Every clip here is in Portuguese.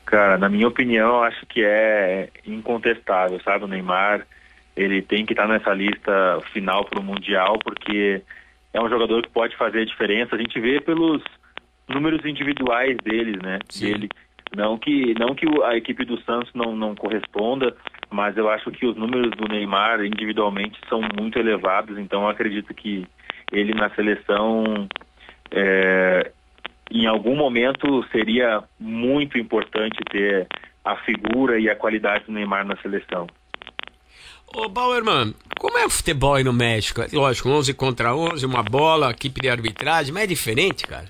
Cara, na minha opinião, eu acho que é incontestável, sabe? O Neymar, ele tem que estar nessa lista final para o Mundial, porque é um jogador que pode fazer a diferença. A gente vê pelos números individuais deles, né? Sim. Dele. Não que a equipe do Santos não corresponda, mas eu acho que os números do Neymar individualmente são muito elevados, então eu acredito que ele na seleção, é, em algum momento seria muito importante ter a figura e a qualidade do Neymar na seleção. Ô, Bauerman, como é o futebol aí no México? Lógico, 11 contra 11, uma bola, equipe de arbitragem, mas é diferente, cara?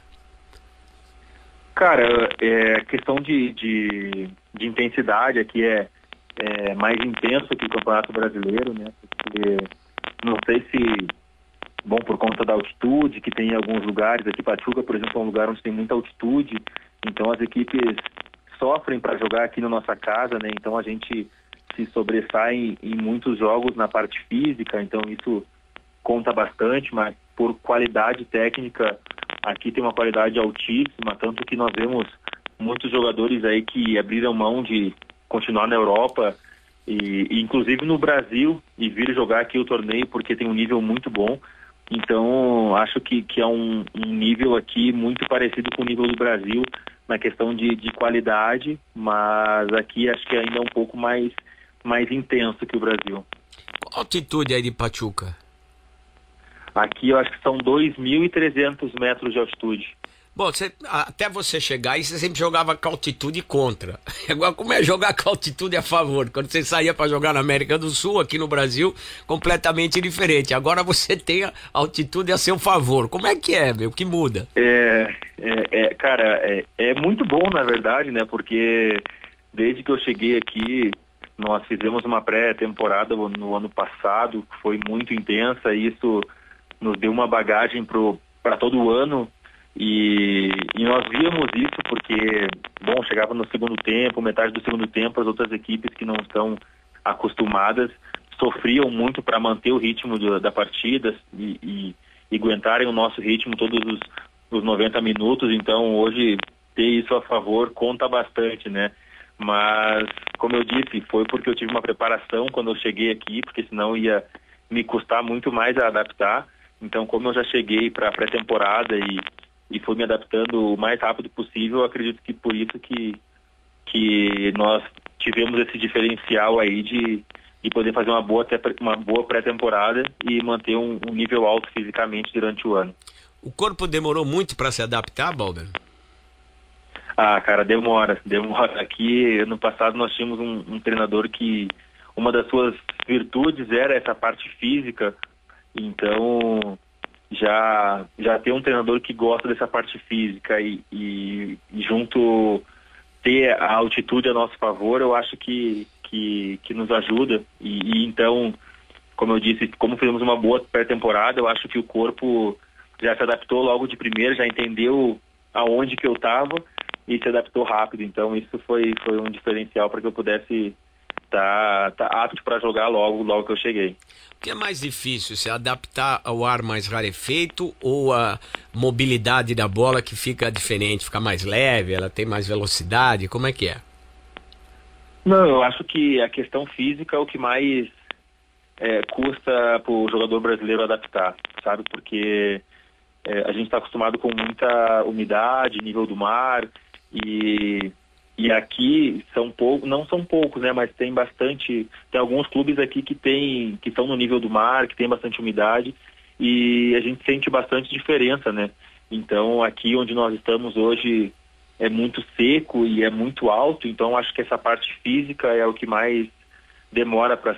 Cara, questão de intensidade aqui é mais intenso que o Campeonato Brasileiro, né? Porque não sei se, bom, por conta da altitude que tem em alguns lugares, aqui Pachuca, por exemplo, é um lugar onde tem muita altitude, então as equipes sofrem para jogar aqui na nossa casa, né? Então a gente se sobressai em muitos jogos na parte física, então isso conta bastante, mas por qualidade técnica, aqui tem uma qualidade altíssima, tanto que nós vemos muitos jogadores aí que abriram mão de continuar na Europa e inclusive no Brasil e vir jogar aqui o torneio porque tem um nível muito bom. Então, acho que é um nível aqui muito parecido com o nível do Brasil na questão de qualidade, mas aqui acho que ainda é um pouco mais intenso que o Brasil. Qual a altitude aí de Pachuca? Aqui eu acho que são 2.300 metros de altitude. Bom, até você chegar aí, você sempre jogava com altitude contra. Agora, como é jogar com altitude a favor? Quando você saía para jogar na América do Sul, aqui no Brasil, completamente diferente. Agora você tem a altitude a seu favor. Como é que é, meu? Que muda? Cara, é muito bom, na verdade, né? Porque desde que eu cheguei aqui, nós fizemos uma pré-temporada no ano passado, que foi muito intensa, e isso nos deu uma bagagem para todo o ano. E nós víamos isso porque, bom, chegava no segundo tempo, metade do segundo tempo, as outras equipes que não estão acostumadas sofriam muito para manter o ritmo da partida e aguentarem o nosso ritmo todos os 90 minutos. Então, hoje, ter isso a favor conta bastante, né? Mas, como eu disse, foi porque eu tive uma preparação quando eu cheguei aqui, porque senão ia me custar muito mais a adaptar. Então, como eu já cheguei para a pré-temporada e fui me adaptando o mais rápido possível, eu acredito que por isso que nós tivemos esse diferencial aí de poder fazer uma boa pré-temporada e manter um nível alto fisicamente durante o ano. O corpo demorou muito para se adaptar, Balder? Ah, cara, demora. Aqui, no passado, nós tínhamos um treinador que uma das suas virtudes era essa parte física, então já ter um treinador que gosta dessa parte física e junto ter a altitude a nosso favor, eu acho que nos ajuda. E então, como eu disse, como fizemos uma boa pré-temporada, eu acho que o corpo já se adaptou logo de primeira, já entendeu aonde que eu estava e se adaptou rápido. Então, isso foi um diferencial para que eu pudesse estar apto para jogar logo que eu cheguei. O que é mais difícil, se adaptar ao ar mais rarefeito ou a mobilidade da bola que fica diferente, fica mais leve, ela tem mais velocidade, como é que é? Não, eu acho que a questão física é o que mais custa para o jogador brasileiro adaptar, sabe? Porque a gente está acostumado com muita umidade, nível do mar, e aqui não são poucos, né? Mas tem bastante, tem alguns clubes aqui que estão no nível do mar, que tem bastante umidade, e a gente sente bastante diferença, né? Então aqui onde nós estamos hoje é muito seco e é muito alto, então acho que essa parte física é o que mais demora para